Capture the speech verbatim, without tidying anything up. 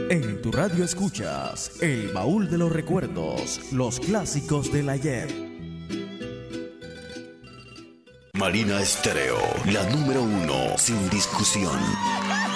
En tu radio escuchas El Baúl de los Recuerdos, los clásicos del ayer. Marina Estéreo, la número uno, sin discusión.